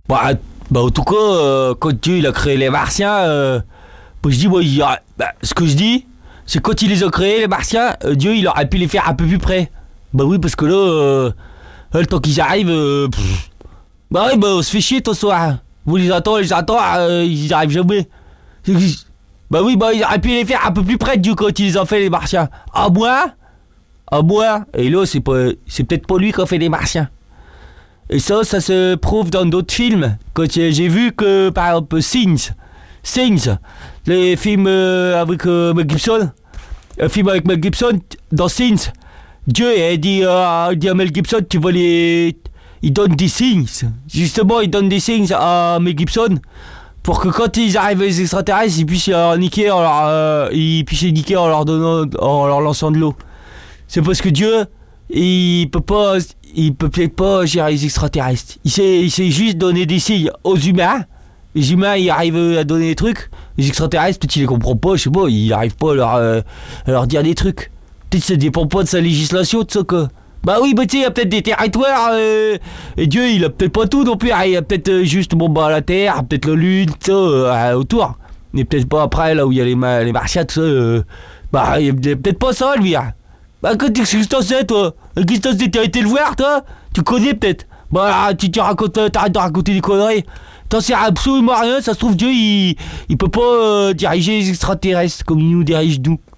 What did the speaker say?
Bah, en tout cas, quand Dieu il a créé les Martiens, je dis, moi, ce que je dis, c'est quand il les a créés, les Martiens, Dieu il aurait pu les faire un peu plus près. Bah oui, parce que là, le temps qu'ils arrivent, bah oui, bah on se fait chier ton soir. Vous les attendez, ils arrivent jamais. Bah oui, bah ils auraient pu les faire un peu plus près de Dieu quand ils les ont fait les Martiens. À moi. Et là, c'est peut-être pas lui qui a fait les Martiens. Et ça se prouve dans d'autres films. Quand j'ai vu que, par exemple, Things, les films avec Mel Gibson, un film avec Mel Gibson, dans Things, Dieu dit à Mel Gibson, tu vois il donne des signes. Justement, il donne des signes à Mel Gibson pour que quand ils arrivent les extraterrestres, ils puissent niquer en leur donnant, en leur lançant de l'eau. C'est parce que Dieu, il peut peut-être pas gérer les extraterrestres. Il sait juste donner des signes aux humains. Les humains, ils arrivent à donner des trucs. Les extraterrestres, peut-être ils les comprennent pas, je sais pas, ils arrivent pas à leur dire des trucs. Peut-être que ça dépend pas de sa législation, de ça quoi. Bah oui, bah tu sais, il y a peut-être des territoires, et Dieu, il a peut-être pas tout non plus. Il y a peut-être juste, la Terre, peut-être la Lune, tout ça, autour. Mais peut-être pas après, là où il y a les Martiens, tout ça. Bah, il y a peut-être pas ça, lui. Bah, qu'est-ce que t'en sais, toi? Qu'est-ce que t'as été le voir, toi? Tu connais peut-être? Bah, t'arrêtes de raconter des conneries. T'en sais absolument rien, ça se trouve, Dieu, il peut pas diriger les extraterrestres comme il nous dirige, nous.